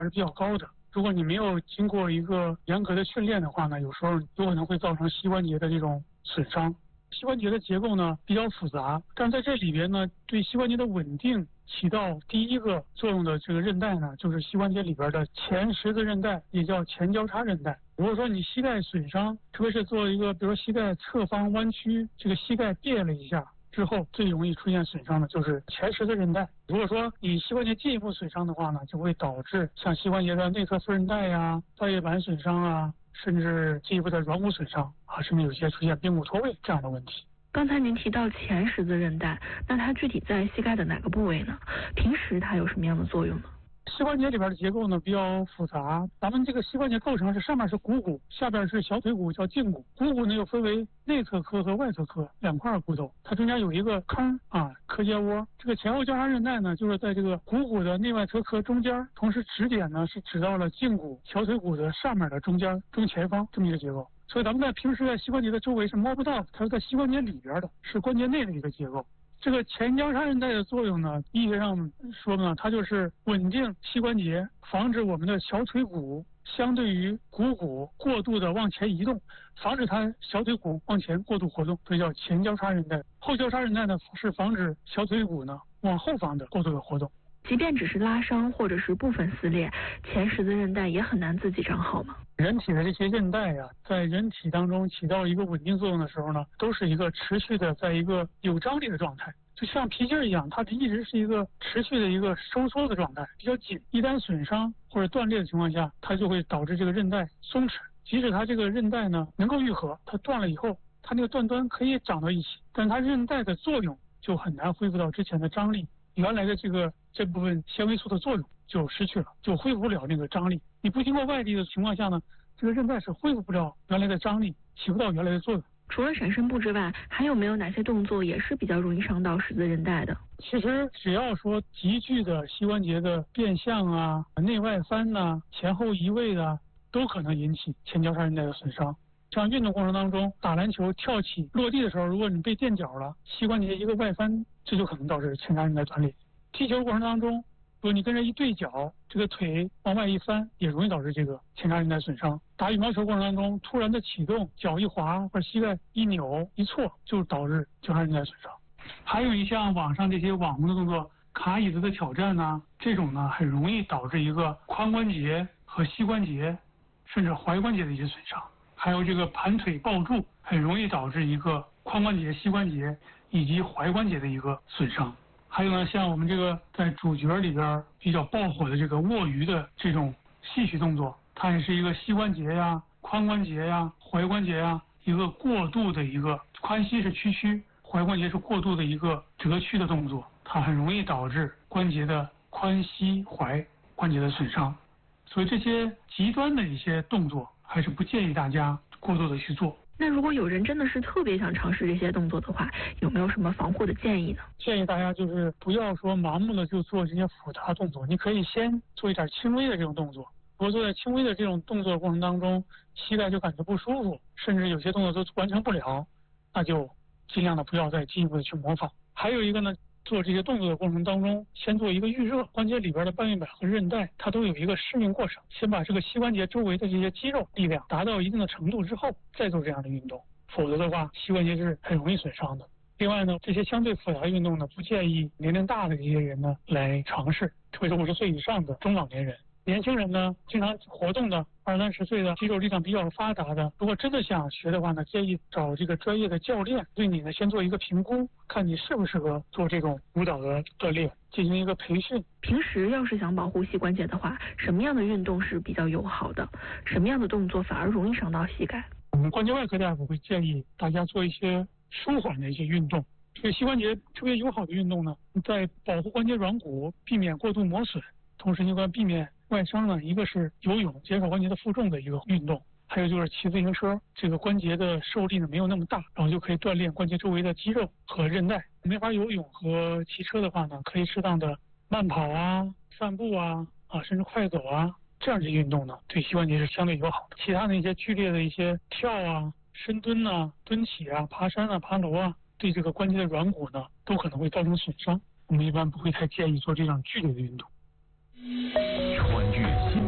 还是比较高的。如果你没有经过一个严格的训练的话呢，有时候有可能会造成膝关节的这种损伤。膝关节的结构呢比较复杂，但是在这里边呢，对膝关节的稳定起到第一个作用的这个韧带呢，就是膝关节里边的前十字韧带，也叫前交叉韧带。如果说你膝盖损伤，特别是做一个，比如说膝盖侧方弯曲，这个膝盖别了一下之后，最容易出现损伤的就是前十字韧带。如果说你膝关节进一步损伤的话呢，就会导致像膝关节的内侧副韧带呀、半月板损伤啊，甚至进一步的软骨损伤啊，甚至有些出现髌骨脱位这样的问题。 刚才您提到前十字韧带，那它具体在膝盖的哪个部位呢？平时它有什么样的作用呢？ 膝关节里边的结构呢比较复杂，咱们这个膝关节构成是上面是股骨，下边是小腿骨，叫胫骨。股骨呢又分为内侧髁和外侧髁两块骨头，它中间有一个坑啊，髁接窝。这个前后交叉韧带呢，就是在这个股骨的内外侧髁中间，同时指点呢是指到了胫骨、小腿骨的上面的中间中前方这么一个结构。所以咱们在平时在膝关节的周围是摸不到的，它是在膝关节里边的，是关节内的一个结构。这个前交叉韧带的作用呢，医学上说呢，它就是稳定膝关节，防止我们的小腿骨相对于股骨过度的往前移动，防止它小腿骨往前过度活动，所以叫前交叉韧带。后交叉韧带呢是防止小腿骨呢往后方的过度的活动。 即便只是拉伤或者是部分撕裂，前十字韧带也很难自己长好吗？ 人体的这些韧带呀，在人体当中起到一个稳定作用的时候呢，都是一个持续的在一个有张力的状态，就像皮筋一样，它一直是一个持续的一个收缩的状态，比较紧。一旦损伤或者断裂的情况下，它就会导致这个韧带松弛。即使它这个韧带呢能够愈合，它断了以后，它那个断端可以长到一起，但是它韧带的作用就很难恢复到之前的张力。原来的这部分纤维素的作用就失去了，就恢复不了那个张力。你不经过外力的情况下呢，这个韧带是恢复不了原来的张力，起不到原来的作用。 除了闪身步之外，还有没有哪些动作也是比较容易伤到十字韧带的？ 其实只要说急剧的膝关节的变向啊、内外翻呐、前后移位的，都可能引起前交叉韧带的损伤。像运动过程当中，打篮球跳起落地的时候，如果你被垫脚了，膝关节一个外翻，这就可能导致前叉韧带断裂。踢球过程当中，如果你跟人一对脚，这个腿往外一翻，也容易导致这个前叉韧带损伤。打羽毛球过程当中，突然的启动，脚一滑或者膝盖一扭一错，就导致交叉韧带损伤。还有一项网上这些网红的动作，卡椅子的挑战呢，这种呢很容易导致一个髋关节和膝关节，甚至踝关节的一些损伤。还有这个盘腿抱柱，很容易导致一个髋关节、膝关节以及踝关节的一个损伤。还有呢，像我们这个在主角里边比较爆火的这个卧鱼的这种戏曲动作，它也是一个膝关节呀、髋关节呀、踝关节呀一个过度的一个髋膝是屈曲，踝关节是过度的一个折曲的动作，它很容易导致关节的髋膝踝关节的损伤。所以这些极端的一些动作，还是不建议大家过度的去做。 那如果有人真的是特别想尝试这些动作的话，有没有什么防护的建议呢？ 建议大家就是不要说盲目的就做这些复杂动作，你可以先做一点轻微的这种动作。如果做在轻微的这种动作过程当中，膝盖就感觉不舒服，甚至有些动作都完成不了，那就尽量的不要再进一步的去模仿。还有一个呢，做这些动作的过程当中，先做一个预热，关节里边的半月板和韧带它都有一个适应过程，先把这个膝关节周围的这些肌肉力量达到一定的程度之后，再做这样的运动，否则的话膝关节是很容易损伤的。另外呢，这些相对复杂的运动呢，不建议年龄大的这些人呢来尝试，特别是50岁以上的中老年人。年轻人呢，经常活动的20、30岁的肌肉力量比较发达的，如果真的想学的话呢，建议找这个专业的教练对你呢先做一个评估，看你适不适合做这种舞蹈的锻炼，进行一个培训。 平时要是想保护膝关节的话，什么样的运动是比较友好的？什么样的动作反而容易伤到膝盖？ 我们关节外科大夫会建议大家做一些舒缓的一些运动。这个膝关节特别友好的运动呢，在保护关节软骨，避免过度磨损，同时应该避免外伤呢，一个是游泳，减少关节的负重的一个运动，还有就是骑自行车，这个关节的受力呢没有那么大，然后就可以锻炼关节周围的肌肉和韧带。没法游泳和骑车的话呢，可以适当的慢跑啊、散步啊，甚至快走啊，这样的运动呢，对膝关节是相对友好的。其他的一些剧烈的一些跳啊、深蹲啊、蹲起啊、爬山啊、爬楼啊，对这个关节的软骨呢，都可能会造成损伤。我们一般不会太建议做这样剧烈的运动。 穿越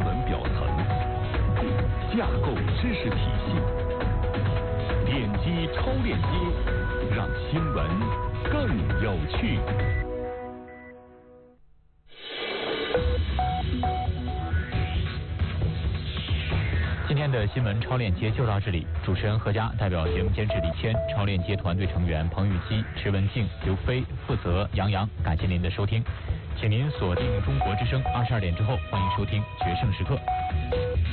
架构知识体系。点击超链接，让新闻更有趣。 今天的新闻超链接就到这里，主持人何佳代表节目监制李谦、超链接团队成员彭玉基、池文静、刘飞，负责杨洋。感谢您的收听，请您锁定中国之声22点之后，欢迎收听《决胜时刻》。